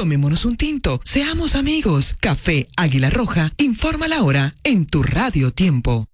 Tomémonos un tinto, seamos amigos. Café Águila Roja, informa la hora en tu Radio Tiempo.